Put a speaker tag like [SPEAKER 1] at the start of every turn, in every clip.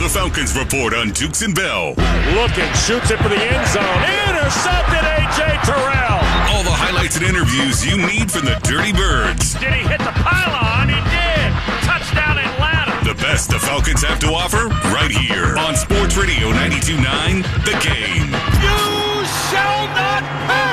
[SPEAKER 1] the Falcons report on Dukes and Bell.
[SPEAKER 2] Looking, shoots it for the end zone. Intercepted, A.J. Terrell.
[SPEAKER 1] All the highlights and interviews you need from the Dirty Birds.
[SPEAKER 2] Did he hit the pylon? He did. Touchdown Atlanta.
[SPEAKER 1] The best the Falcons have to offer right here on Sports Radio 92.9 The Game.
[SPEAKER 2] You shall not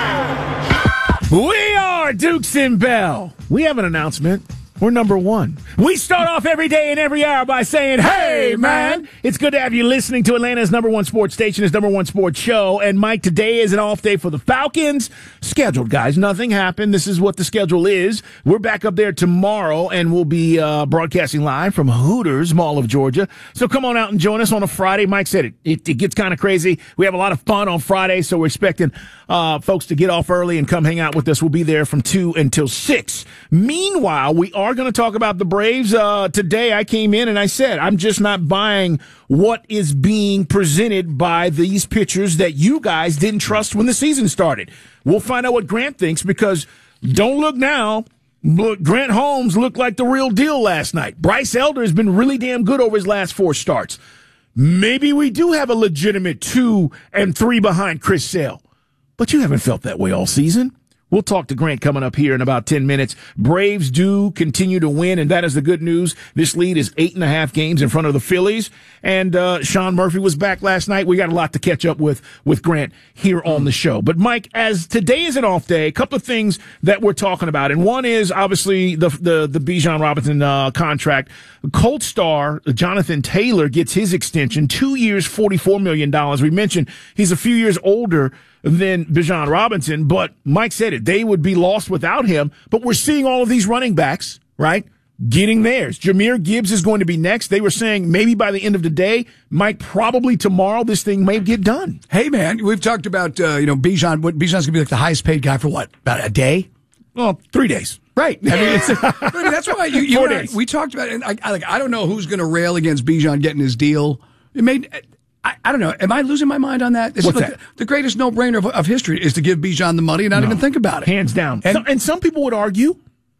[SPEAKER 2] pass.
[SPEAKER 3] We are Dukes and Bell. We have an announcement. We're number one. We start off every day and every hour by saying, hey, man, it's good to have you listening to Atlanta's number one sports station, his number one sports show. And, Mike, today is an off day for the Falcons. Scheduled, guys. Nothing happened. This is what the schedule is. We're back up there tomorrow, and we'll be broadcasting live from Hooters, Mall of Georgia. So come on out and join us on a Friday. Mike said it gets kind of crazy. We have a lot of fun on Friday, so we're expecting folks to get off early and come hang out with us. We'll be there from 2 until 6. Meanwhile, we are going to talk about the Braves. Today I came in and I said, I'm just not buying what is being presented by these pitchers that you guys didn't trust when the season started. We'll find out what Grant thinks, because don't look now. Look, Grant Holmes looked like the real deal last night. Bryce Elder has been really damn good over his last 4 starts. Maybe we do have a legitimate 2 and 3 behind Chris Sale, but you haven't felt that way all season. We'll talk to Grant coming up here in about 10 minutes. Braves do continue to win, and that is the good news. This lead is 8.5 games in front of the Phillies, and Sean Murphy was back last night. We got a lot to catch up with Grant here on the show. But, Mike, as today is an off day, a couple of things that we're talking about, and one is obviously the Bijan Robinson contract. Colt star Jonathan Taylor gets his extension, 2 years, $44 million. We mentioned he's a few years older than Bijan Robinson, but Mike said it. They would be lost without him. But we're seeing all of these running backs, right, getting theirs. Jahmyr Gibbs is going to be next. They were saying maybe by the end of the day, Mike, probably tomorrow, this thing may get done.
[SPEAKER 4] Hey, man, we've talked about, Bijan. Bijan's going to be like the highest paid guy for what? About a day?
[SPEAKER 3] Well, 3 days.
[SPEAKER 4] Right. I mean, that's why you
[SPEAKER 3] 4 days.
[SPEAKER 4] We talked about it. And I don't know who's going to rail against Bijan getting his deal. It made. I don't know. Am I losing my mind on that?
[SPEAKER 3] What's that?
[SPEAKER 4] The greatest no-brainer of history is to give Bijan the money and not even think about it.
[SPEAKER 3] Hands down. And some people would argue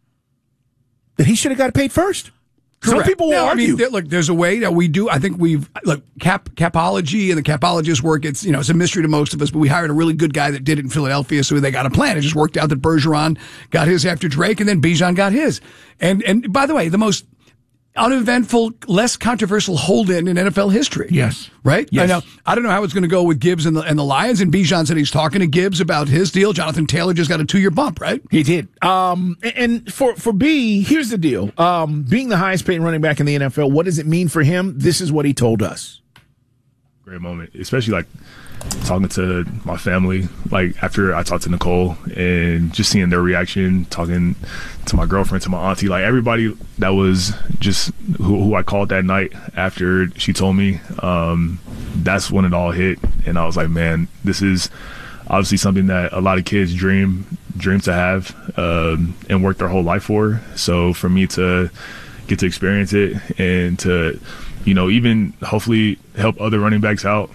[SPEAKER 3] that he should have got paid first.
[SPEAKER 4] Correct.
[SPEAKER 3] Some people will argue.
[SPEAKER 4] Look, there's a way that we do. I think capology and the capologists work. It's a mystery to most of us, but we hired a really good guy that did it in Philadelphia, so they got a plan. It just worked out that Bergeron got his after Drake, and then Bijan got his. And by the way, the most uneventful, less controversial hold-in in NFL history.
[SPEAKER 3] Yes.
[SPEAKER 4] Right?
[SPEAKER 3] Yes.
[SPEAKER 4] I don't know how it's going to go with Gibbs and the Lions, and Bijan said he's talking to Gibbs about his deal. Jonathan Taylor just got a 2-year bump, right?
[SPEAKER 3] He did. And for B, here's the deal. Being the highest paid running back in the NFL, what does it mean for him? This is what he told us.
[SPEAKER 5] Great moment, especially like talking to my family, like after I talked to Nicole and just seeing their reaction, talking to my girlfriend, to my auntie, like everybody that was just who I called that night after she told me, that's when it all hit. And I was like, man, this is obviously something that a lot of kids dream to have and work their whole life for. So for me to get to experience it and to even hopefully help other running backs out.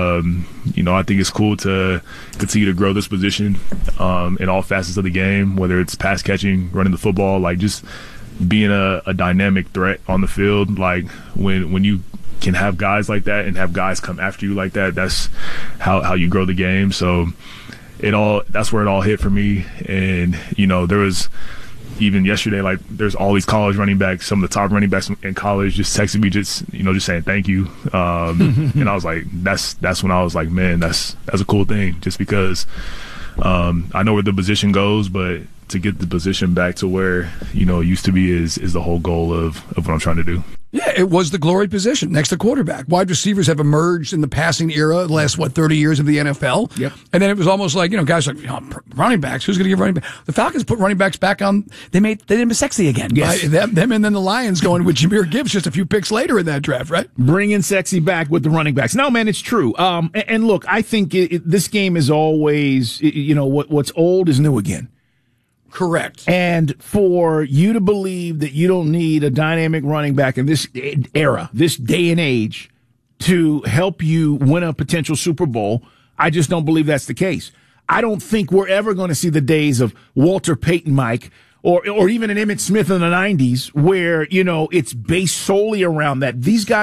[SPEAKER 5] I think it's cool to continue to grow this position in all facets of the game, whether it's pass catching, running the football, like just being a dynamic threat on the field. Like when you can have guys like that and have guys come after you like that, that's how you grow the game. So that's where it all hit for me. And, there was – even yesterday, like there's all these college running backs, some of the top running backs in college just texted me, just saying thank you. And I was like, that's when I was like, man, that's a cool thing, just because I know where the position goes, but to get the position back to where it used to be is the whole goal of what I'm trying to do.
[SPEAKER 4] Yeah, it was the glory position next to quarterback. Wide receivers have emerged in the passing era the last, 30 years of the NFL?
[SPEAKER 3] Yep.
[SPEAKER 4] And then it was almost like, guys like, running backs, who's going to give running back? The Falcons put running backs back on, they made them sexy again.
[SPEAKER 3] Yes.
[SPEAKER 4] Them and then the Lions going with Jahmyr Gibbs just a few picks later in that draft, right?
[SPEAKER 3] Bringing sexy back with the running backs. No, man, it's true. And look, I think this game is always, what's old is new again.
[SPEAKER 4] Correct.
[SPEAKER 3] And for you to believe that you don't need a dynamic running back in this era, this day and age, to help you win a potential Super Bowl, I just don't believe that's the case. I don't think we're ever going to see the days of Walter Payton, Mike, or even an Emmitt Smith in the 90s where, it's based solely around that. These guys